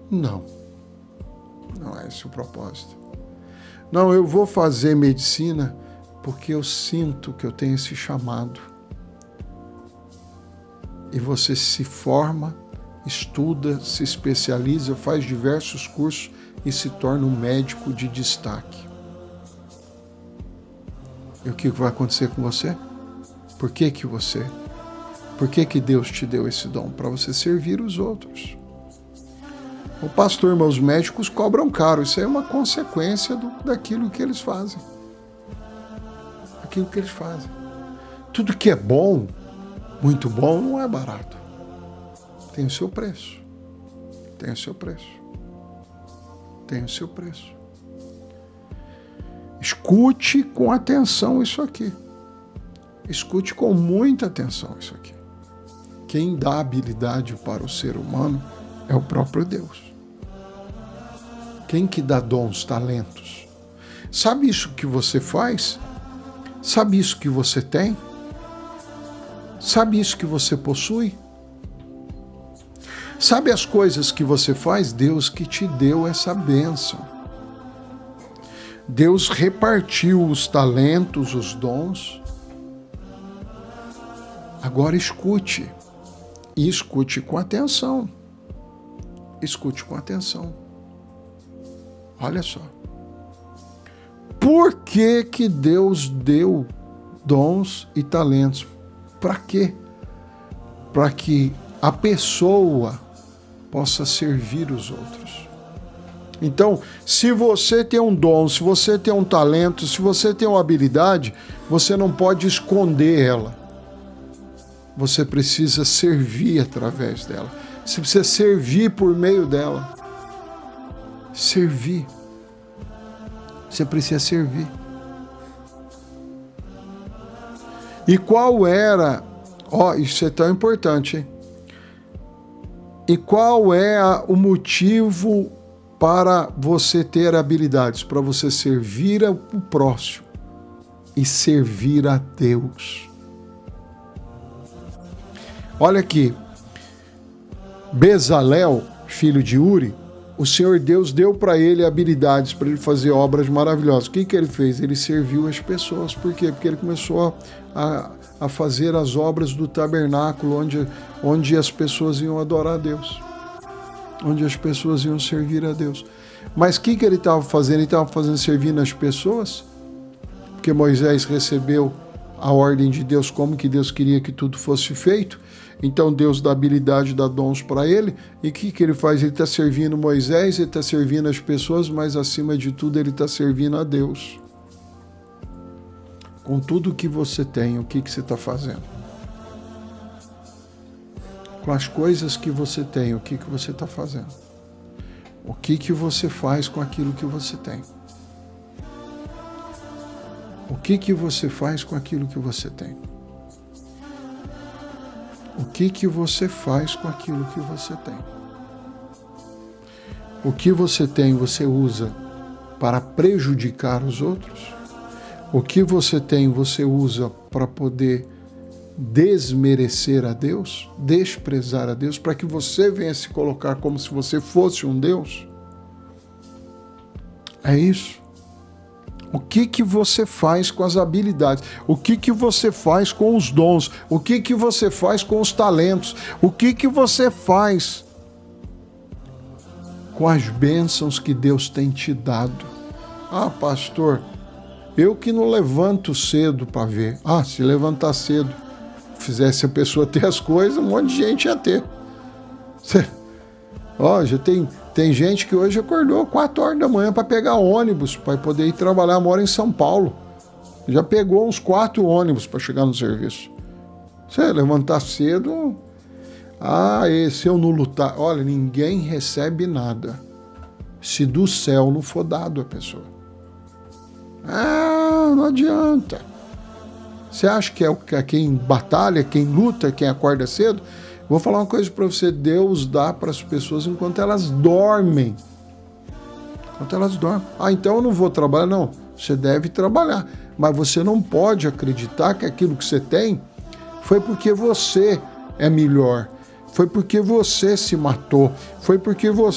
Não. Não é esse o propósito. Não, eu vou fazer medicina porque eu sinto que eu tenho esse chamado. E você se forma, estuda, se especializa, faz diversos cursos e se torna um médico de destaque. E o que vai acontecer com você? Por que Deus te deu esse dom? Para você servir os outros. O pastor, irmãos, os médicos cobram caro. Isso é uma consequência daquilo que eles fazem. Aquilo que eles fazem. Tudo que é bom, muito bom, não é barato. Tem o seu preço. Tem o seu preço. Tem o seu preço. Escute com atenção isso aqui. Escute com muita atenção isso aqui. Quem dá habilidade para o ser humano é o próprio Deus. Quem que dá dons, talentos? Sabe isso que você faz? Sabe isso que você tem? Sabe isso que você possui? Sabe as coisas que você faz? Deus que te deu essa bênção. Deus repartiu os talentos, os dons. Agora escute. E escute com atenção. Escute com atenção. Olha só. Por que que Deus deu dons e talentos? Para quê? Para que a pessoa possa servir os outros. Então, se você tem um dom, se você tem um talento, se você tem uma habilidade, você não pode esconder ela. Você precisa servir através dela. Você precisa servir por meio dela. Servir. Você precisa servir. E qual era... isso é tão importante, hein? E qual é o motivo para você ter habilidades? Para você servir ao próximo e servir a Deus. Olha aqui. Bezalel, filho de Uri, o Senhor Deus deu para ele habilidades para ele fazer obras maravilhosas. O que ele fez? Ele serviu as pessoas. Por quê? Porque ele começou a fazer as obras do tabernáculo, onde as pessoas iam adorar a Deus. Onde as pessoas iam servir a Deus. Mas o que ele estava fazendo? Ele estava servindo as pessoas? Porque Moisés recebeu a ordem de Deus, como que Deus queria que tudo fosse feito. Então Deus dá habilidade, dá dons para ele. E o que ele faz? Ele está servindo Moisés, ele está servindo as pessoas, mas acima de tudo ele está servindo a Deus. Com tudo que você tem, o que você está fazendo? Com as coisas que você tem, o que você está fazendo? O que você faz com aquilo que você tem? O que você faz com aquilo que você tem? O que você faz com aquilo que você tem? O que você tem, você usa para prejudicar os outros? O que você tem, você usa para poder desmerecer a Deus, desprezar a Deus, para que você venha se colocar como se você fosse um Deus? É isso. O que você faz com as habilidades? O que você faz com os dons? O que você faz com os talentos? O que você faz com as bênçãos que Deus tem te dado? Ah, pastor, eu que não levanto cedo para ver. Ah, se levantar cedo, fizesse a pessoa ter as coisas, um monte de gente ia ter. Já tem gente que hoje acordou 4 horas da manhã para pegar ônibus, para poder ir trabalhar, mora em São Paulo. Já pegou uns 4 ônibus para chegar no serviço. Você levantar cedo... se eu não lutar... Olha, ninguém recebe nada se do céu não for dado a pessoa. Não adianta. Você acha que é quem batalha, quem luta, quem acorda cedo? Vou falar uma coisa para você. Deus dá para as pessoas enquanto elas dormem. Enquanto elas dormem. Então eu não vou trabalhar. Não, você deve trabalhar. Mas você não pode acreditar que aquilo que você tem foi porque você é melhor. Foi porque você se matou. Foi porque